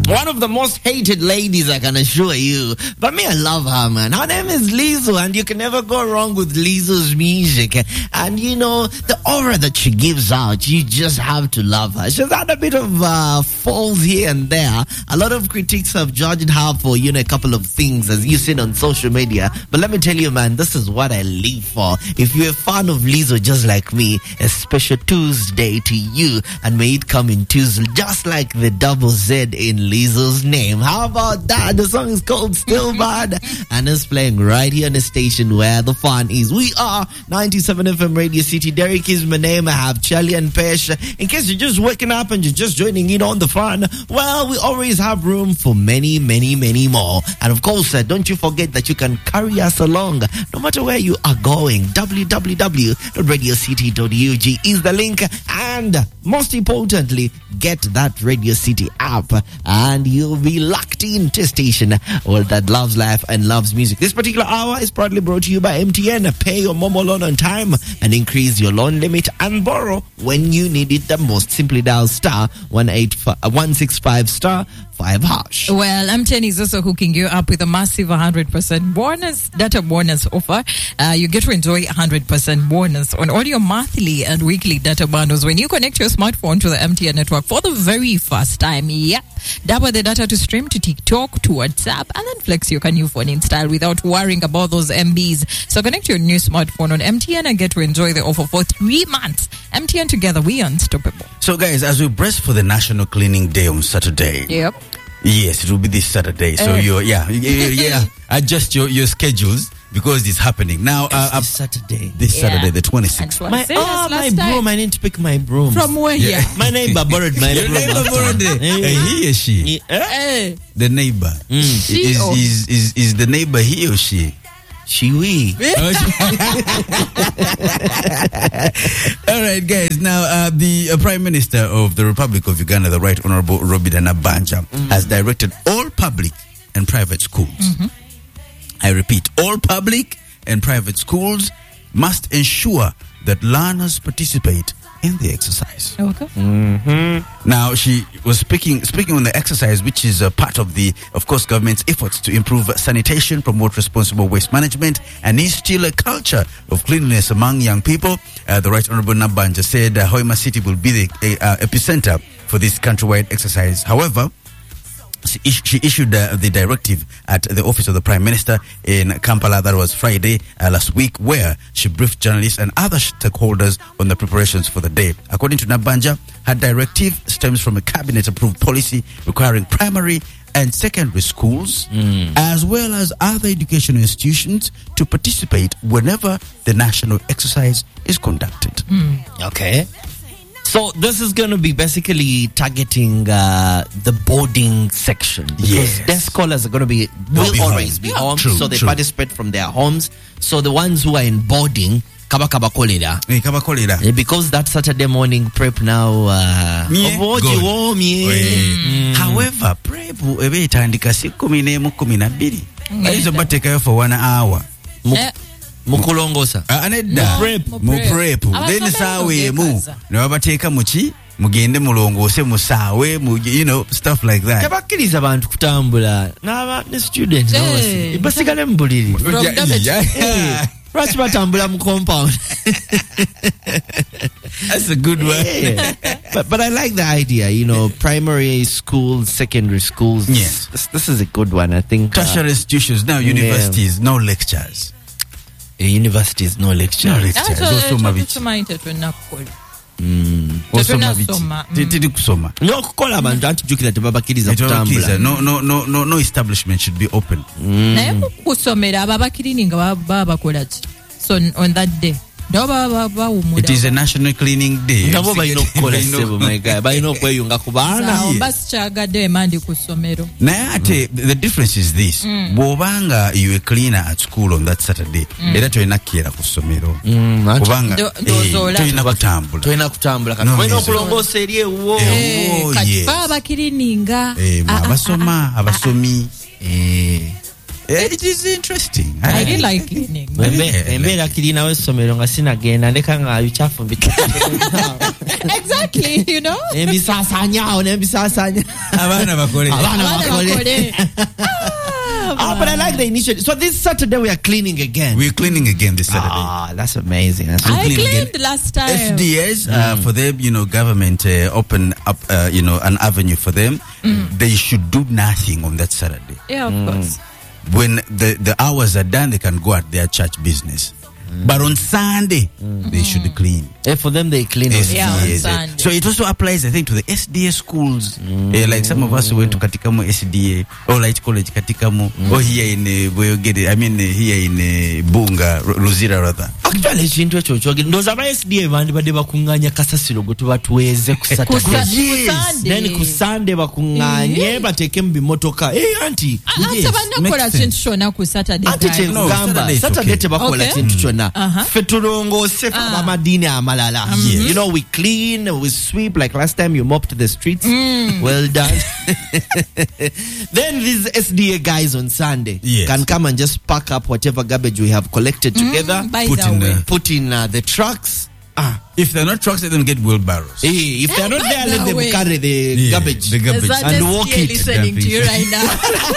One of the most hated ladies, I can assure you. But me, I love her, man. Her name is Lizzo, and you can never go wrong with Lizzo's music. And you know, the aura that she gives out, you just have to love her. She's had a bit of falls here and there. A lot of critics have judged her for, you know, a couple of things, as you've seen on social media. But let me tell you, man, this is what I live for. If you're a fan of Lizzo just like me, a special Tuesday to you, and may it come in Tuesday, just like the double Z in Lizzo's name. How about that? The song is called Still Bad, and it's playing right here on the station where the fun is. We are 97 FM Radio City. Derek is my name. I have Charlie and Pesh. In case you're just waking up and you're just joining in on the fun, well, we always have room for many, many, many more. And of course, don't you forget that you can carry us along no matter where you are going. www.radiocity.ug is the link, and most importantly, get that Radio City app and you'll be locked into a station that loves life and loves music. This particular hour is proudly brought to you by MTN. Pay your Momo loan on time and increase your loan limit and borrow when you need it the most. Simply dial star 165 star 5 hash. Well, MTN is also hooking you up with a massive 100% bonus, data bonus offer. You get to enjoy 100% bonus on all your monthly and weekly data bundles when you connect your smartphone to the MTN network for the very first time. Yep. Double the data to stream to TikTok, to WhatsApp, and then flex your new phone in style without worrying about those MBs. So connect your new smartphone on MTN and get to enjoy the offer for 3 months. MTN, together we are unstoppable. So guys, as we brace for the National Cleaning Day on Saturday. Yep. Yes, it will be this Saturday. So adjust your schedules because it's happening now. This Saturday, the 26th. My broom. I need to pick my broom. From where? Yeah. My neighbor borrowed my broom. Your neighbor borrowed it. He or she? The neighbor. Is the neighbor he or she? Shiwi. All right, guys. Now, the Prime Minister of the Republic of Uganda, the Right Honorable Robert Nabanja, has directed all public and private schools. I repeat, all public and private schools must ensure that learners participate in the exercise. Okay. Now, she was speaking on the exercise, which is a part of the, of course, government's efforts to improve sanitation, promote responsible waste management, and instill a culture of cleanliness among young people. The Right Honorable Nabanja said Hoima City will be the epicenter for this countrywide exercise. However, she issued the directive at the office of the Prime Minister in Kampala. That was Friday last week, where she briefed journalists and other stakeholders on the preparations for the day. According to Nabanja, her directive stems from a cabinet-approved policy requiring primary and secondary schools, as well as other educational institutions, to participate whenever the national exercise is conducted. Okay. So this is going to be basically targeting the boarding section, because their scholars are going to will always be home, so they participate from their homes. So the ones who are in boarding, because that Saturday morning prep now. However, prep ebetandika 11:12 aizo batekayo for 1 hour. Mukulongosa mu prep then sawe mu no bateeka muki mugende mulongose musawe you know, stuff like that. Tabakiriza abantu kutambula n'aba ne student basigale mu buliri lwaki batambula mu compound. That's a good one. But I like the idea, you know, primary schools, secondary schools. Yes. This is a good one, I think. Tertiary institutions, now universities, no lectures. Universities, no lectures. No establishment should be open. So on that day, it is a national cleaning day. Now the difference is this: Bobanga, you a cleaner at school on that Saturday. It is interesting. I did like cleaning. Mbera kilina wesomero nga sinagenda ndeka nga bichafu Exactly, you know. Ebisasanya. Abana bakole. But I like the initiative. So this Saturday we are cleaning again. We're cleaning again this Saturday. That's amazing. I cleaned last time. SDS, for them, government open up, an avenue for them. They should do nothing on that Saturday. Yeah, of course. When the hours are done, they can go at their church business. But on Sunday, they should clean. For them, they clean on Sunday. So it also applies, I think, to the SDA schools. Like some of us who went to Katikamo SDA, or Light College Katikamo, or here in here in Bunga, Luzira rather. Actually, chintu chochoge ndoza ba SDA bandi bade bakunganya kasasiro go tubatuweze kusata. Then ku Sunday bakunganye bateke mbimotoka. Auntie, banakola chintu chona ku Saturday. Saturday tebakola chintu chona. Fetulongo sefa bamadini amalala. You know, we clean, we sweep like last time you mopped the streets. Well done. Then these SDA guys on Sunday can come and just pack up whatever garbage we have collected together, put in the trucks. If they're not trucks, let them get wheelbarrows. If they're not there, let them carry the garbage The garbage. and walk it. Listening to you right now.